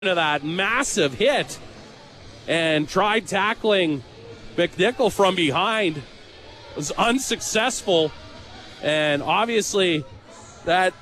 to that massive hit and tried tackling McNichol from behind. It was unsuccessful, and obviously that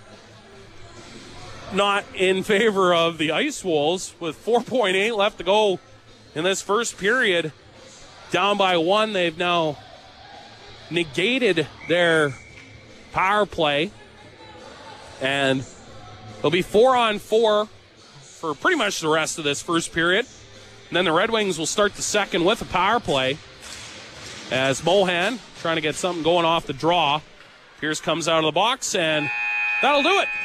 not in favor of the Ice Wolves with 4.8 left to go in this first period. Down by one, they've now negated their power play, and it'll be 4-on-4 for pretty much the rest of this first period. And then the Red Wings will start the second with a power play as Mohan trying to get something going off the draw. Pierce comes out of the box, and that'll do it.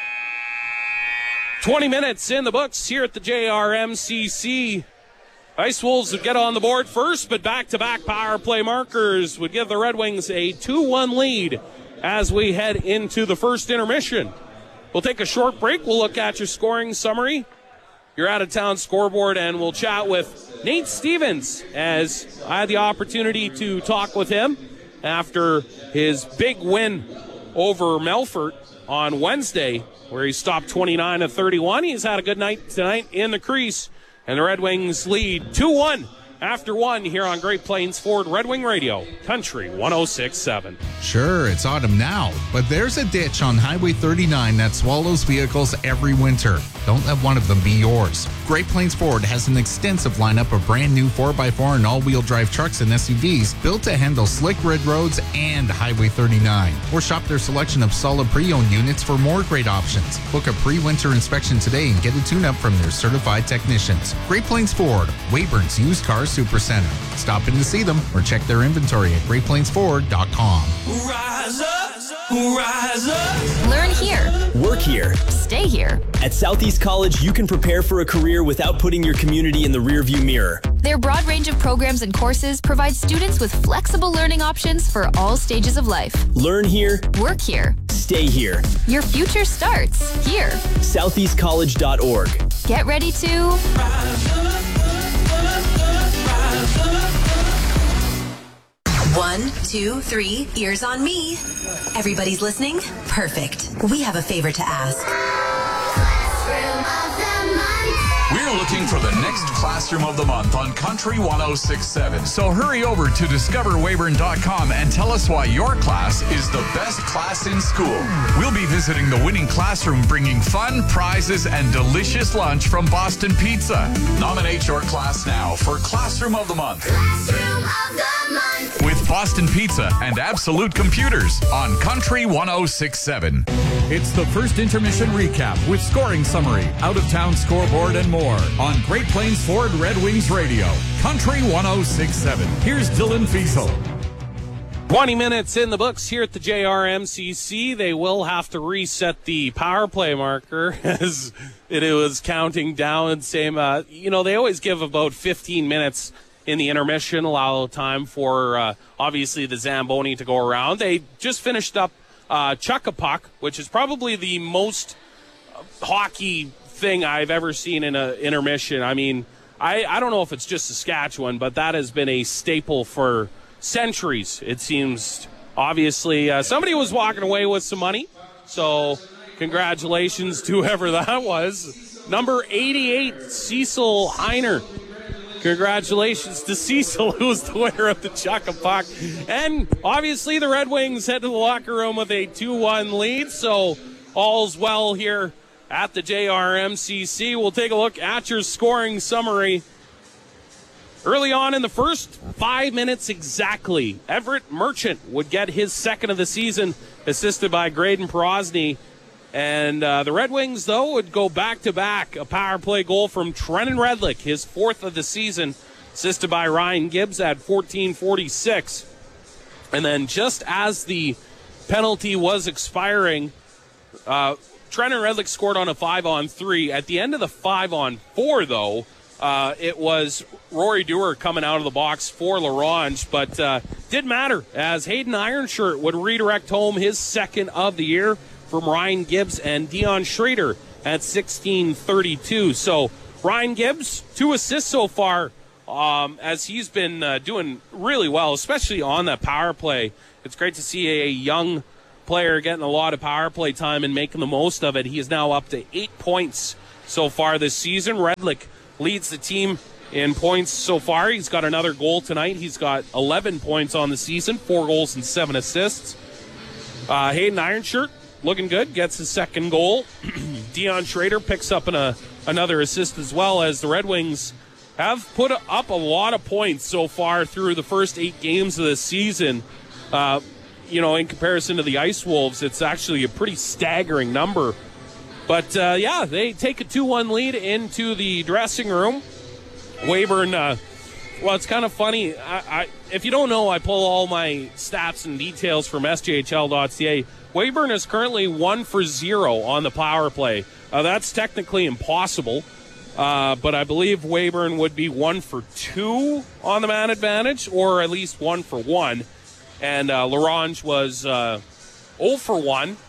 20 minutes in the books here at the JRMCC. Ice Wolves would get on the board first, but back-to-back power play markers would give the Red Wings a 2-1 lead as we head into the first intermission. We'll take a short break. We'll look at your scoring summary, your out-of-town scoreboard, and we'll chat with Nate Stevens, as I had the opportunity to talk with him after his big win over Melfort on Wednesday, where he stopped 29-31. He's had a good night tonight in the crease, and the Red Wings lead 2-1 after one here on Great Plains Ford Red Wing Radio, Country 106.7. Sure, it's autumn now, but there's a ditch on Highway 39 that swallows vehicles every winter. Don't let one of them be yours. Great Plains Ford has an extensive lineup of brand new 4x4 and all-wheel drive trucks and SUVs built to handle slick red roads and Highway 39. Or shop their selection of solid pre-owned units for more great options. Book a pre-winter inspection today and get a tune-up from their certified technicians. Great Plains Ford, Weyburn's Used Car Supercenter. Stop in to see them or check their inventory at greatplainsford.com. Rise up, rise up. Learn here. Work here. Stay here. At Southeast College, you can prepare for a career without putting your community in the rearview mirror. Their broad range of programs and courses provide students with flexible learning options for all stages of life. Learn here. Work here. Stay here. Your future starts here. SoutheastCollege.org. Get ready to rise up. 1, 2, 3, ears on me. Everybody's listening? Perfect. We have a favor to ask. We're looking for the next Classroom of the Month on Country 106.7. So hurry over to discoverweyburn.com and tell us why your class is the best class in school. We'll be visiting the winning classroom, bringing fun, prizes, and delicious lunch from Boston Pizza. Nominate your class now for Classroom of the Month. Classroom of the Month. With Boston Pizza and Absolute Computers on Country 106.7. It's the first intermission recap with scoring summary, out-of-town scoreboard, and more on Great Plains Ford Red Wings Radio, Country 106.7. Here's Dylan Fiesel. 20 minutes in the books here at the JRMCC. They will have to reset the power play marker as it was counting down. Same, they always give about 15 minutes in the intermission, allow time for, obviously, the Zamboni to go around. They just finished up Chuck-a-Puck, which is probably the most hockey thing I've ever seen in an intermission. I mean, I don't know if it's just Saskatchewan, but that has been a staple for centuries, it seems. Obviously, somebody was walking away with some money, so congratulations to whoever that was. Number 88, Cecil Heiner. Congratulations to Cecil, who was the winner of the Chuck-a-Puck. And obviously the Red Wings head to the locker room with a 2-1 lead, so all's well here at the JRMCC. We'll take a look at your scoring summary. Early on in the first 5 minutes exactly, Everett Merchant would get his second of the season, assisted by Graydon Porosny. And the Red Wings, though, would go back-to-back. A power play goal from Trenton Redlick, his fourth of the season, assisted by Ryan Gibbs at 14:46. And then just as the penalty was expiring, Trenton Redlick scored on a 5-on-3. At the end of the 5-on-4, though, it was Rory Dewar coming out of the box for LaRange, but didn't matter as Hayden Ironshirt would redirect home his second of the year from Ryan Gibbs and Dion Schrader at 16:32. So Ryan Gibbs, 2 assists so far, as he's been doing really well, especially on that power play. It's great to see a young player getting a lot of power play time and making the most of it. He is now up to 8 points so far this season. Redlick leads the team in points so far. He's got another goal tonight. He's got 11 points on the season, 4 goals and 7 assists. Hayden Ironshirt looking good, gets his second goal. Dion Schrader picks up another assist as well, as the Red Wings have put up a lot of points so far through the first 8 games of the season. In comparison to the Ice Wolves, it's actually a pretty staggering number. But, they take a 2-1 lead into the dressing room. Weyburn, it's kind of funny. If you don't know, I pull all my stats and details from SJHL.ca. Weyburn is currently 1 for 0 on the power play. That's technically impossible. But I believe Weyburn would be 1 for 2 on the man advantage, or at least 1 for 1. And LaRange was 0 for 1